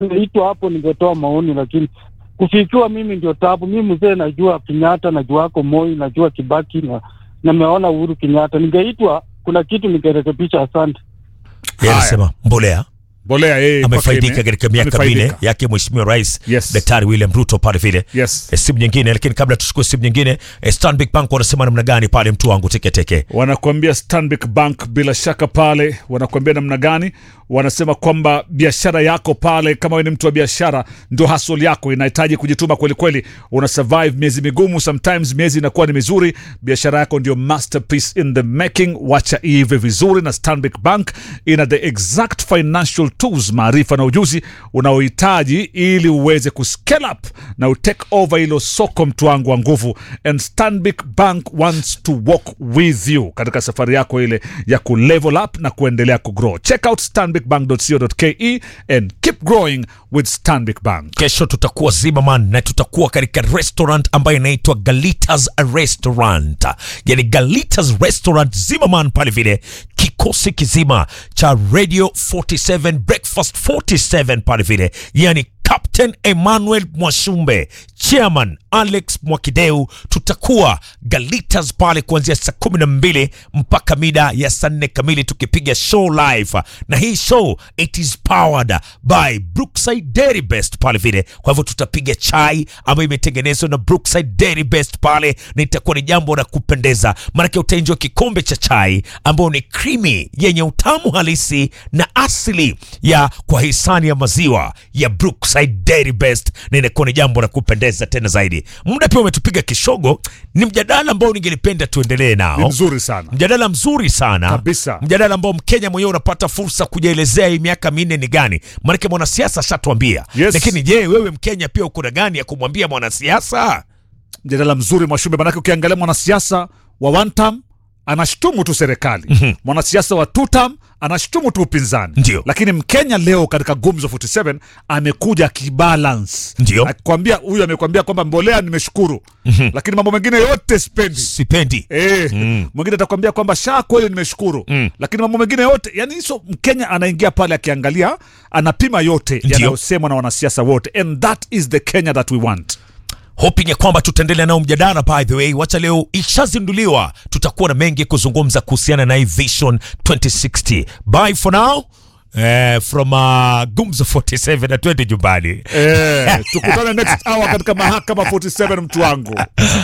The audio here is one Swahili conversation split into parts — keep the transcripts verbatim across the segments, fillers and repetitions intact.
niliitwa hapo ningetoa maoni, lakini kufikiwa mimi ndio tabu. Mimi mzee najua Kenyatta, najua ako Moi, najua Kibaki na nimeona Uhuru Kenyatta. Ningeitwa kuna kitu ningerekebisha. Asante. Yeye anasema mbolea Mbolea yeye amefaidika katika miaka minne yake Mheshimiwa Rais yes. Daktari William Ruto pale vile. Yes. E, simu nyingine, lakini kabla tuchukue simu nyingine, e, Stanbic Bank wanasema namna gani pale mtu wangu teke teke? Wanakuambia Stanbic Bank bila shaka pale wanakuambia namna gani? Wanasema kwamba biashara yako pale, kama wewe ni mtu wa biashara, ndio hustle yako inahitaji kujituma kweli kweli. Una survive miezi migumu, sometimes miezi inakuwa ni mizuri. Biashara yako ndio masterpiece in the making. Wacha ive vizuri na Stanbic Bank ina the exact financial tools, maarifa na ujuzi unaohitaji ili uweze kuscale up na utake over hilo soko mtu wangu wa nguvu. And Stanbic Bank wants to walk with you katika safari yako ile ya ku level up na kuendelea kugrow. Check out stanbic bank dot co dot ke and keep growing with Stanbic Bank. Kesho tutakuwa Zimmerman na tutakuwa katika restaurant ambayo inaitwa Galitas Restaurant. Yani Galitas Restaurant Zimmerman pale vile, kikosi kizima cha Radio forty-seven Breakfast forty-seven pale vile. Yani Captain Emmanuel Mwashumbe, Chairman Alex Mwakideu, tutakuwa Galitas pale kuanzia saa kumi na mbili mpaka mida ya saa nne kamili tukipiga show live. Na hii show it is powered by Brookside Dairy Best pale vile. Kwa hivyo tutapiga chai ambayo imetengenezwa na Brookside Dairy Best pale, na itakuwa ni jambo la kupendeza. Maana utaenjoy kikombe cha chai ambayo ni creamy yenye utamu halisi na asili ya kwa hisani ya maziwa ya Brookside Dairy Best, na inakuwa ni jambo la kupendeza tena zaidi. Muda pia umetupiga kishogo, ni mjadala ambao ningelipenda tuendelee nao. Ni mzuri sana. Mjadala mzuri sana. Kabisa. Mjadala ambao Mkenya mwenyewe unapata fursa kujielezea hii miaka minne ni gani. Maana mwanasiasa ashatuambia. Yes. Lakini je, wewe Mkenya pia uko na gani ya kumwambia mwanasiasa? Mjadala mzuri Mwashumbe, manake ukiangalia mwanasiasa wa one term anashtumu tu serikali. Mm-hmm. Mwanasiasa wa two term anashtumu tu upinzani. Ndio. Lakini Mkenya leo katika Gumzo forty-seven amekuja kibalance. Ndio. Akwambia huyu amekwambia kwamba mbolea nimeshukuru. Mm-hmm. Lakini mambo mengine yote sipendi. Sipendi. Eh, mm. Mwingine atakwambia kwamba shaa kweli nimeshukuru. Mm. Lakini mambo mengine yote, yani hizo Mkenya anaingia pale akiangalia, anapima yote yanayosemwa na wanasiasa wote, and that is the Kenya that we want. Hoping ya kwamba tutaendelea nao mjadala. By the way, wacha leo ishazinduliwa, tutakuwa na mengi kuzungumza kuhusiana na Vision twenty sixty. Bye for now. Eh, from uh, Gumzo forty-seven na twende nyumbani. Eh, tukutane next hour katika Mahakama forty-seven mtu wangu.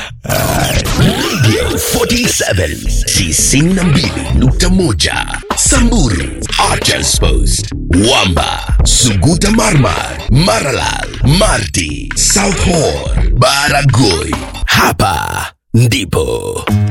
Radio forty-seven tisini na mbili nukta moja Samburu, Archers Post, Wamba, Suguta Marmar, Maralal, Marti, South Horr, Baragoi. Hapa ndipo